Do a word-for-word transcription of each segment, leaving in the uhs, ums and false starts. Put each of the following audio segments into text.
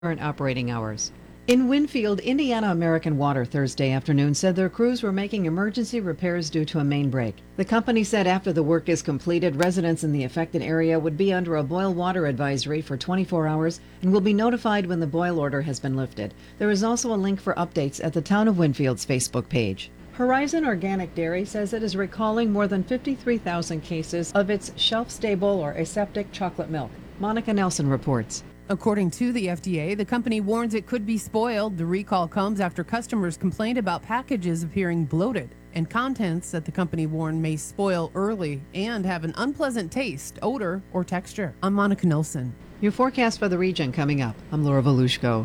current operating hours. In Winfield, Indiana American Water Thursday afternoon said their crews were making emergency repairs due to a main break. The company said after the work is completed, residents in the affected area would be under a boil water advisory for twenty-four hours and will be notified when the boil order has been lifted. There is also a link for updates at the Town of Winfield's Facebook page. Horizon Organic Dairy says it is recalling more than fifty-three thousand cases of its shelf-stable or aseptic chocolate milk. Monica Nelson reports. According to the F D A, the company warns it could be spoiled. The recall comes after customers complained about packages appearing bloated and contents that the company warned may spoil early and have an unpleasant taste, odor, or texture. I'm Monica Nelson. Your forecast for the region coming up. I'm Laura Volushko.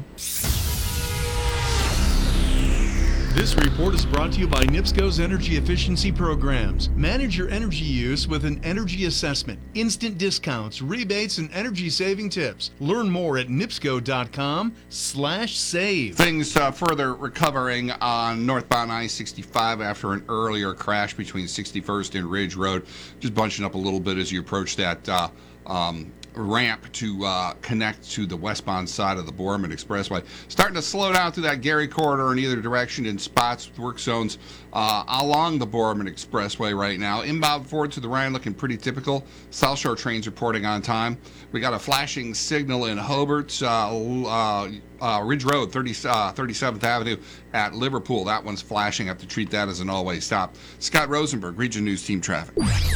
This report is brought to you by NIPSCO's Energy Efficiency Programs. Manage your energy use with an energy assessment, instant discounts, rebates, and energy-saving tips. Learn more at nipsco.com slash save. Things uh, further recovering on northbound I sixty-five after an earlier crash between sixty-first and Ridge Road. Just bunching up a little bit as you approach that uh, um, ramp to uh, connect to the westbound side of the Borman Expressway. Starting to slow down through that Gary corridor in either direction in spots with work zones uh, along the Borman Expressway right now. Inbound forward to the Rhine looking pretty typical. South Shore trains reporting on time. We got a flashing signal in Hobart, uh, uh, uh, Ridge Road, thirty, uh, thirty-seventh Avenue at Liverpool. That one's flashing. I have to treat that as an all-way stop. Scott Rosenberg, Region News Team Traffic.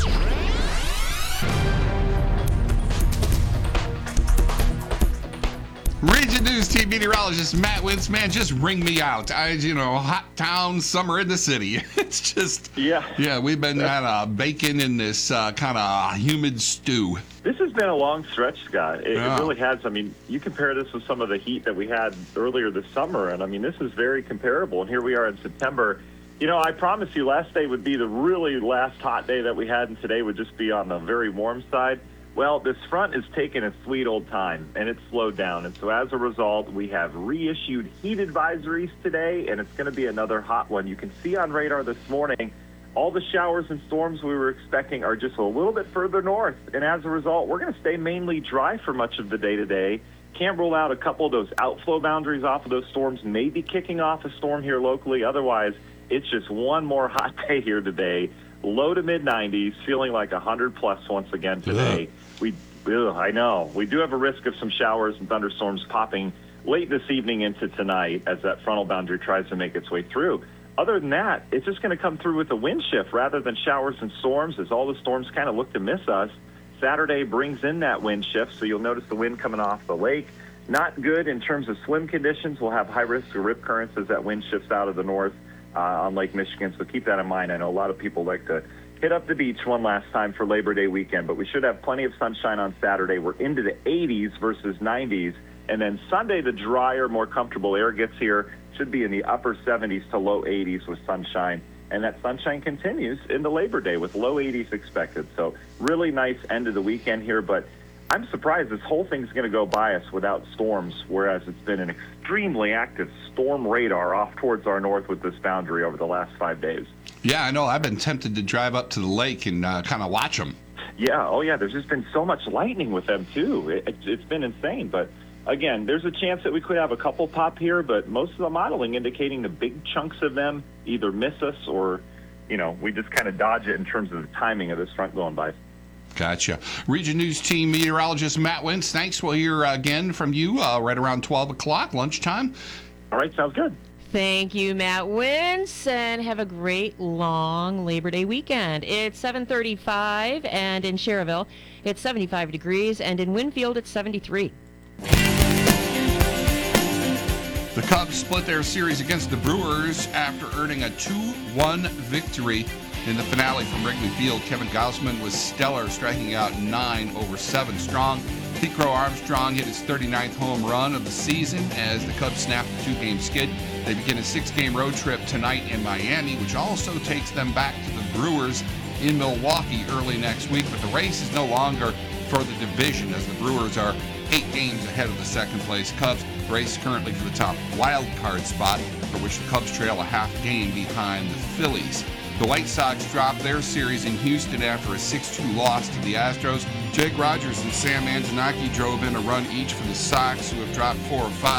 Region News Team meteorologist Matt Wintz, man, just ring me out. I, you know, hot town, summer in the city. It's just, yeah, yeah. We've been kind of baking in this uh, kind of humid stew. This has been a long stretch, Scott. It, yeah. it really has. I mean, you compare this with some of the heat that we had earlier this summer, and I mean, this is very comparable. And here we are in September. You know, I promised you last day would be the really last hot day that we had, and today would just be on the very warm side. Well, this front is taking its sweet old time, and it's slowed down. And so as a result, we have reissued heat advisories today, and it's going to be another hot one. You can see on radar this morning, all the showers and storms we were expecting are just a little bit further north. And as a result, we're going to stay mainly dry for much of the day today. Can't rule out a couple of those outflow boundaries off of those storms, maybe kicking off a storm here locally. Otherwise, it's just one more hot day here today. Low to mid nineties, feeling like one hundred plus once again today. Yeah. We, ugh, I know. We do have a risk of some showers and thunderstorms popping late this evening into tonight as that frontal boundary tries to make its way through. Other than that, it's just going to come through with a wind shift rather than showers and storms as all the storms kind of look to miss us. Saturday brings in that wind shift, so you'll notice the wind coming off the lake. Not good in terms of swim conditions. We'll have high risk of rip currents as that wind shifts out of the north uh, on Lake Michigan, so keep that in mind. I know a lot of people like to hit up the beach one last time for Labor Day weekend, but we should have plenty of sunshine on Saturday. We're into the eighties versus nineties, and then Sunday the drier, more comfortable air gets here. Should be in the upper seventies to low eighties with sunshine, and that sunshine continues into Labor Day with low eighties expected. So really nice end of the weekend here, but I'm surprised this whole thing's going to go by us without storms, whereas it's been an extremely active storm radar off towards our north with this boundary over the last five days. Yeah, I know. I've been tempted to drive up to the lake and uh, kind of watch them. Yeah, oh yeah, there's just been so much lightning with them too. It, it, it's been insane, but again, there's a chance that we could have a couple pop here, but most of the modeling indicating the big chunks of them either miss us or, you know, we just kind of dodge it in terms of the timing of this front going by. Gotcha. Region News Team meteorologist Matt Wintz, thanks. We'll hear again from you uh, right around twelve o'clock, lunchtime. All right, sounds good. Thank you, Matt Wintz, and have a great long Labor Day weekend. It's seven thirty-five, and in Cherville, it's seventy-five degrees, and in Winfield, it's seventy-three. The Cubs split their series against the Brewers after earning a two one victory in the finale from Wrigley Field. Kevin Gausman was stellar, striking out nine over seven strong. Pete Crow Armstrong hit his thirty-ninth home run of the season as the Cubs snapped a two-game skid. They begin a six-game road trip tonight in Miami, which also takes them back to the Brewers in Milwaukee early next week. But the race is no longer for the division as the Brewers are eight games ahead of the second-place Cubs. Race currently for the top wild card spot, for which the Cubs trail a half game behind the Phillies. The White Sox dropped their series in Houston after a six two loss to the Astros. Jake Rogers and Sam Antonaki drove in a run each for the Sox, who have dropped four or five.